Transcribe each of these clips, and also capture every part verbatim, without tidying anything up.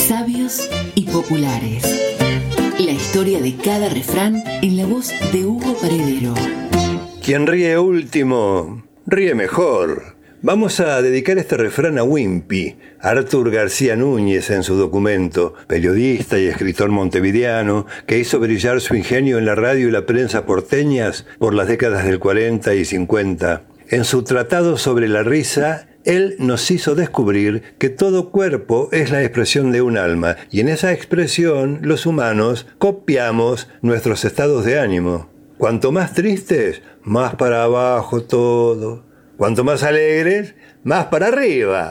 Sabios y populares. La historia de cada refrán en la voz de Hugo Paredero. Quien ríe último, ríe mejor. Vamos a dedicar este refrán a Wimpy, Artur García Núñez en su documento, periodista y escritor montevideano que hizo brillar su ingenio en la radio y la prensa porteñas por las décadas del cuarenta y cincuenta. En su tratado sobre la risa, él nos hizo descubrir que todo cuerpo es la expresión de un alma, y en esa expresión los humanos copiamos nuestros estados de ánimo. Cuanto más tristes, más para abajo todo. Cuanto más alegres, más para arriba.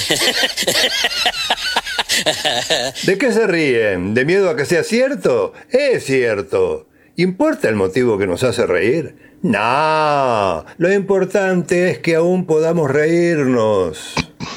¿De qué se ríen? ¿De miedo a que sea cierto? Es cierto. ¿Importa el motivo que nos hace reír? No, lo importante es que aún podamos reírnos.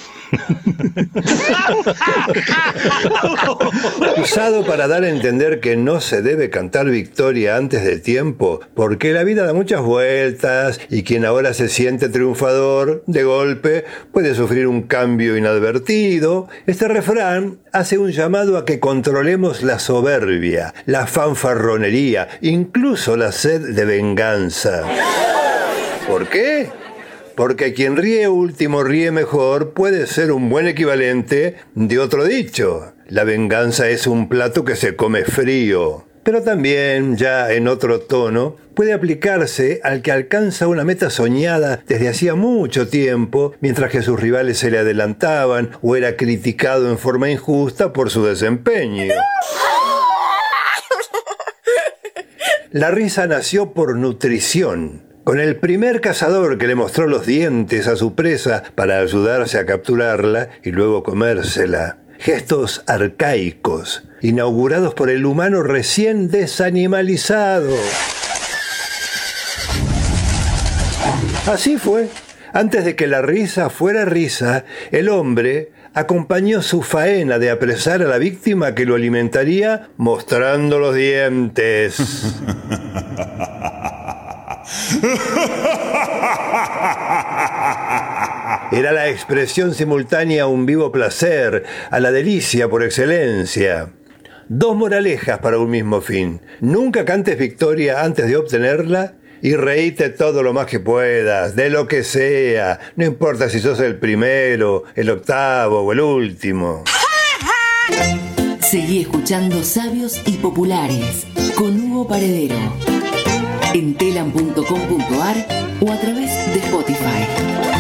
Usado para dar a entender que no se debe cantar victoria antes de tiempo, porque la vida da muchas vueltas y quien ahora se siente triunfador, de golpe, puede sufrir un cambio inadvertido. Este refrán hace un llamado a que controlemos la soberbia, la fanfarronería, incluso la sed de venganza. ¿Por qué? Porque quien ríe último ríe mejor puede ser un buen equivalente de otro dicho. La venganza es un plato que se come frío. Pero también, ya en otro tono, puede aplicarse al que alcanza una meta soñada desde hacía mucho tiempo, mientras que sus rivales se le adelantaban o era criticado en forma injusta por su desempeño. La risa nació por nutrición. Con el primer cazador que le mostró los dientes a su presa para ayudarse a capturarla y luego comérsela. Gestos arcaicos, inaugurados por el humano recién desanimalizado. Así fue. Antes de que la risa fuera risa, el hombre acompañó su faena de apresar a la víctima que lo alimentaría mostrando los dientes. Era la expresión simultánea a un vivo placer, a la delicia por excelencia. Dos moralejas para un mismo fin. Nunca cantes victoria antes de obtenerla y reíte todo lo más que puedas, de lo que sea. No importa si sos el primero, el octavo o el último. Seguí escuchando Sabios y Populares con Hugo Paredero en telam punto com punto ar o a través de Spotify.